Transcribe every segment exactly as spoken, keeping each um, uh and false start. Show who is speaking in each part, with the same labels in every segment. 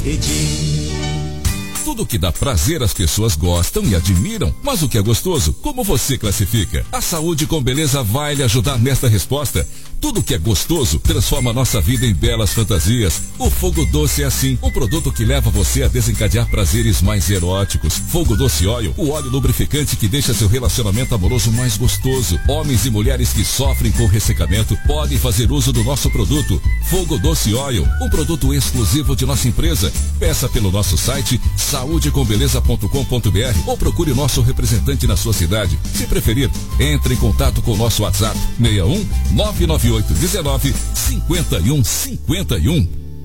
Speaker 1: Tudo que dá prazer as pessoas gostam e admiram, mas o que é gostoso, como você classifica? A Saúde com Beleza vai lhe ajudar nesta resposta. Tudo que é gostoso transforma a nossa vida em belas fantasias. O Fogo Doce é assim, um produto que leva você a desencadear prazeres mais eróticos. Fogo Doce Oil, o óleo lubrificante que deixa seu relacionamento amoroso mais gostoso. Homens e mulheres que sofrem com ressecamento podem fazer uso do nosso produto. Fogo Doce Oil, um produto exclusivo de nossa empresa. Peça pelo nosso site saúde com beleza ponto com ponto br ou procure o nosso representante na sua cidade. Se preferir, entre em contato com o nosso WhatsApp seis um nove nove oito um nove cinco um cinco um.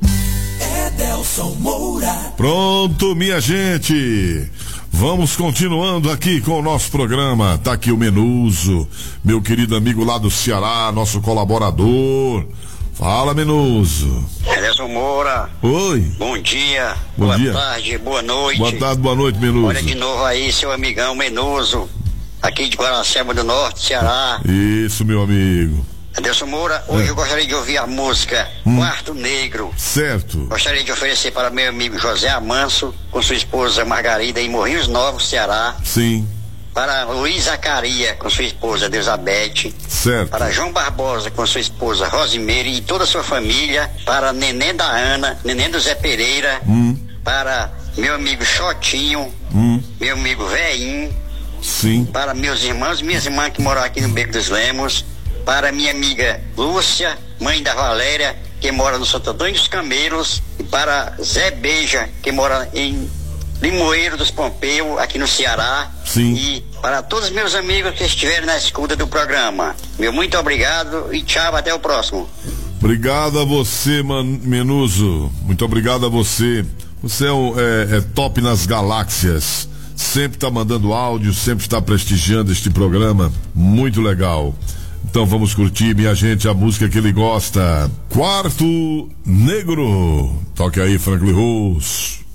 Speaker 2: Edelson Moura.
Speaker 3: Pronto, minha gente. Vamos continuando aqui com o nosso programa. Tá aqui o Menuso, meu querido amigo lá do Ceará, nosso colaborador. Fala, Menuso.
Speaker 4: Edelson Moura.
Speaker 3: Oi.
Speaker 4: Bom dia.
Speaker 3: Bom
Speaker 4: boa
Speaker 3: dia.
Speaker 4: tarde, boa noite.
Speaker 3: Boa tarde, boa noite, Menuso.
Speaker 4: Olha de novo aí, seu amigão Menuso, aqui de Guaracema do Norte, Ceará.
Speaker 3: Isso, meu amigo.
Speaker 4: Edelson Moura, hoje
Speaker 3: É.
Speaker 4: eu gostaria de ouvir a música
Speaker 3: Hum.
Speaker 4: Quarto Negro.
Speaker 3: Certo.
Speaker 4: Gostaria de oferecer para meu amigo José Amanso, com sua esposa Margarida, em Morrinhos Novos, Ceará.
Speaker 3: Sim.
Speaker 4: Para Luiz Zacaria, com sua esposa Deusabete.
Speaker 3: Certo.
Speaker 4: Para João Barbosa, com sua esposa Rosimeire e toda a sua família. Para Neném da Ana, Neném do Zé Pereira.
Speaker 3: Hum.
Speaker 4: Para meu amigo Xotinho.
Speaker 3: Hum.
Speaker 4: Meu amigo Veinho.
Speaker 3: Sim.
Speaker 4: Para meus irmãos e minhas irmãs que moram aqui no Beco dos Lemos. Para minha amiga Lúcia, mãe da Valéria, que mora no Santo Antônio dos Camelos. E para Zé Beija, que mora em Limoeiro dos Pompeu, aqui no Ceará.
Speaker 3: Sim.
Speaker 4: E para todos os meus amigos que estiverem na escuta do programa. Meu muito obrigado e tchau, até o próximo.
Speaker 3: Obrigado a você, man, Menuso. Muito obrigado a você. Você é, um, é, é top nas galáxias. Sempre está mandando áudio, sempre está prestigiando este programa. Muito legal. Então vamos curtir, minha gente, a música que ele gosta. Quarto Negro. Toque aí, Franklin Rose.